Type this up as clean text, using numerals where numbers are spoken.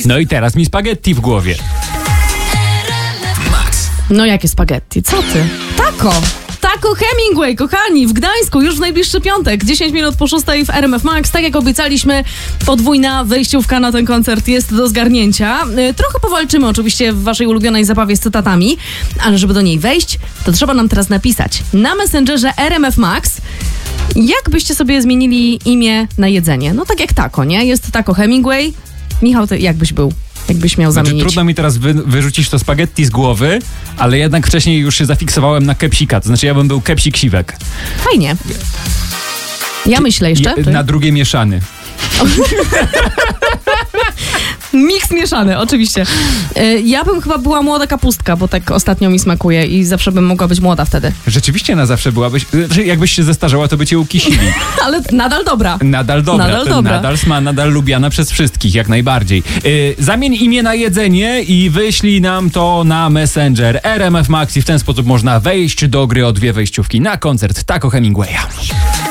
No i teraz mi spaghetti w głowie. No jakie spaghetti? Co ty? Taco Hemingway, kochani, w Gdańsku już w najbliższy piątek, 10 minut po 6 w RMF Max. Tak jak obiecaliśmy, podwójna wejściówka na ten koncert jest do zgarnięcia. Trochę powalczymy oczywiście w waszej ulubionej zabawie z cytatami, ale żeby do niej wejść, to trzeba nam teraz napisać na Messengerze RMF Max, jak byście sobie zmienili imię na jedzenie. No tak jak taco, nie? Jest Taco Hemingway. Michał, ty jak byś był? Jakbyś miał zamienić? Trudno mi teraz wyrzucić to spaghetti z głowy, ale jednak wcześniej już się zafiksowałem na kepsika, to znaczy ja bym był kepsik siwek. Fajnie. Ja myślę jeszcze. Na drugie mieszany. Miks mieszany, oczywiście. Ja bym chyba była młoda kapustka, bo tak ostatnio mi smakuje i zawsze bym mogła być młoda wtedy. Rzeczywiście na zawsze byłabyś, jakbyś się zestarzała, to by cię ukisili. Ale nadal dobra. Nadal dobra. Nadal lubiana przez wszystkich, jak najbardziej. Zamień imię na jedzenie i wyślij nam to na Messenger RMF Max i w ten sposób można wejść do gry o 2 wejściówki na koncert Taco Hemingwaya.